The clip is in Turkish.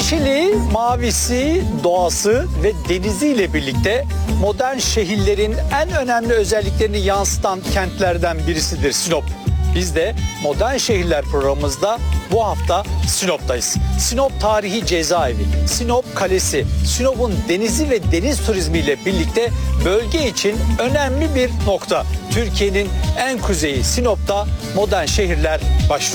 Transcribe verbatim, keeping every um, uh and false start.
Yeşili, mavisi, doğası ve deniziyle birlikte modern şehirlerin en önemli özelliklerini yansıtan kentlerden birisidir Sinop. Biz de Modern Şehirler programımızda bu hafta Sinop'tayız. Sinop Tarihi Cezaevi, Sinop Kalesi, Sinop'un denizi ve deniz turizmiyle birlikte bölge için önemli bir nokta. Türkiye'nin en kuzeyi Sinop'ta Modern Şehirler başlıyor.